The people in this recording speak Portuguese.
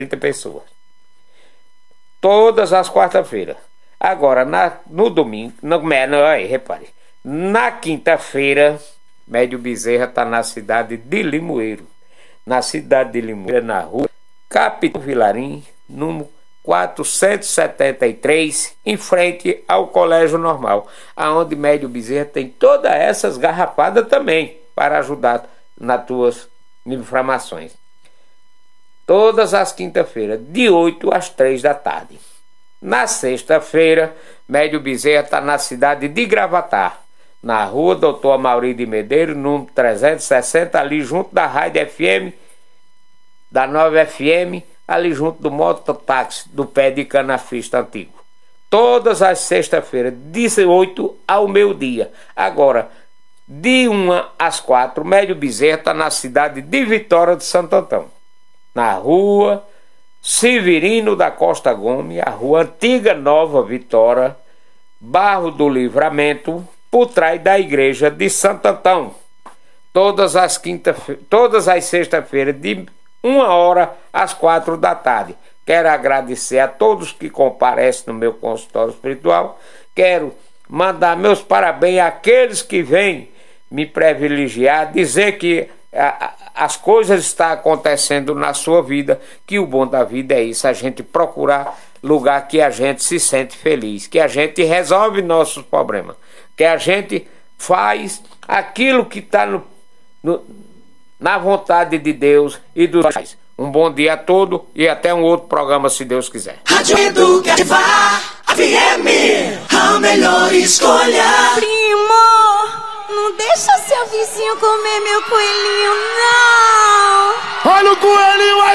30 pessoas. Todas as quarta-feiras. Agora, no domingo, repare, na quinta-feira, Médio Bezerra está na cidade de Limoeiro. Na cidade de Limoeiro, na rua Capitão Vilarim, número 473, em frente ao Colégio Normal, aonde Médio Bezerra tem todas essas garrafadas também, para ajudar nas tuas inflamações. Todas as quinta-feiras, de 8 às 3 da tarde. Na sexta-feira, Médio Bezerra está na cidade de Gravatar, na rua Doutor Amaury de Medeiros, número 360, ali junto da Rádio FM, da 9 FM, ali junto do mototáxi do pé de canafista antigo. Todas as sextas-feiras, de 8 ao meio-dia. Agora, de 1 às 4, Médio Bezerra está na cidade de Vitória de Santo Antão, na rua Severino da Costa Gomes, a rua Antiga Nova Vitória, Barro do Livramento, por trás da igreja de Santo Antão. Todas as sextas-feiras, de 1h às 4 da tarde. Quero agradecer a todos que comparecem no meu consultório espiritual. Quero mandar meus parabéns àqueles que vêm me privilegiar, dizer que as coisas estão acontecendo na sua vida, que o bom da vida é isso, a gente procurar lugar que a gente se sente feliz, que a gente resolve nossos problemas, que a gente faz aquilo que está na vontade de Deus e dos pais. Um bom dia a todos e até um outro programa, se Deus quiser. Rádio Educativa FM, a melhor escolha. Primo, não deixa seu vizinho comer meu coelhinho, não! Olha o coelhinho aí!